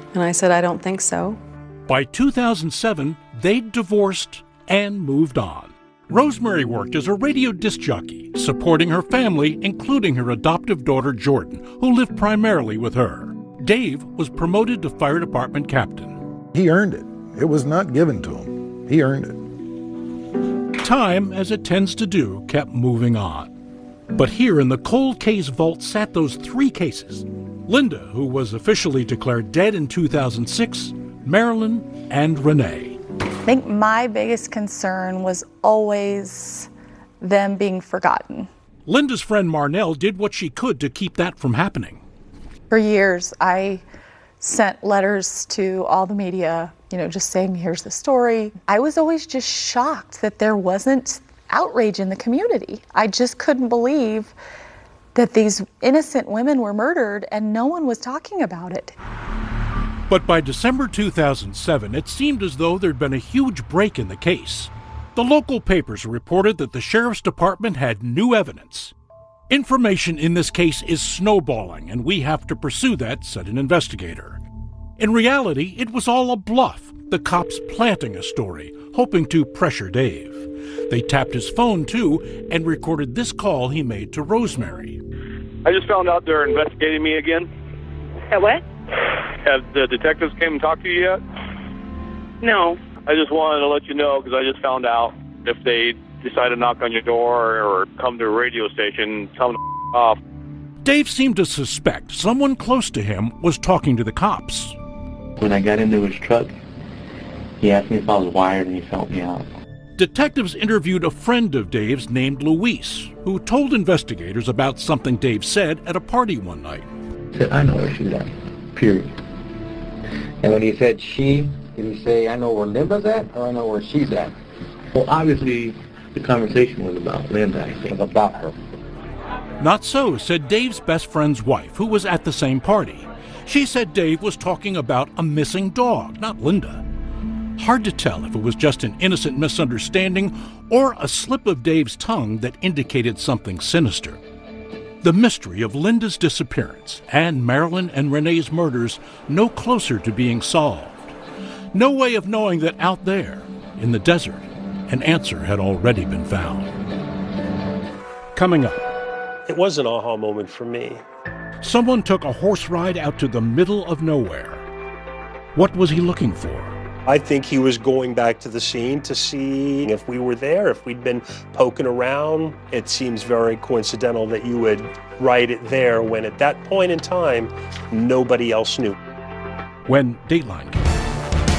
And I said, I don't think so. By 2007, they'd divorced and moved on. Rosemary worked as a radio disc jockey, supporting her family, including her adoptive daughter Jordan, who lived primarily with her. Dave was promoted to fire department captain. He earned it. It was not given to him. He earned it. Time, as it tends to do, kept moving on. But here in the cold case vault sat those three cases. Linda, who was officially declared dead in 2006, Marilyn, and Renee. I think my biggest concern was always them being forgotten. Linda's friend Marnell did what she could to keep that from happening. For years, I sent letters to all the media, just saying, here's the story. I was always just shocked that there wasn't outrage in the community. I just couldn't believe that these innocent women were murdered and no one was talking about it. But by December 2007, it seemed as though there'd been a huge break in the case. The local papers reported that the sheriff's department had new evidence. Information in this case is snowballing, and we have to pursue that, said an investigator. In reality, it was all a bluff, the cops planting a story, hoping to pressure Dave. They tapped his phone, too, and recorded this call he made to Rosemary. I just found out they're investigating me again. What? Have the detectives came and talked to you yet? No. I just wanted to let you know because I just found out if they decide to knock on your door or come to a radio station, tell them to off. Dave seemed to suspect someone close to him was talking to the cops. When I got into his truck, he asked me if I was wired and he felt me out. Detectives interviewed a friend of Dave's named Luis, who told investigators about something Dave said at a party one night. He said, I know where she's at, period. And when he said she, did he say, I know where Linda's at, or I know where she's at? Well, obviously, the conversation was about Linda, I think. About her. Not so, said Dave's best friend's wife, who was at the same party. She said Dave was talking about a missing dog, not Linda. Hard to tell if it was just an innocent misunderstanding or a slip of Dave's tongue that indicated something sinister. The mystery of Linda's disappearance and Marilyn and Renee's murders no closer to being solved. No way of knowing that out there, in the desert, an answer had already been found. Coming up. It was an aha moment for me. Someone took a horse ride out to the middle of nowhere. What was he looking for? I think he was going back to the scene to see if we were there, if we'd been poking around. It seems very coincidental that you would write it there when at that point in time, nobody else knew. When Dateline came.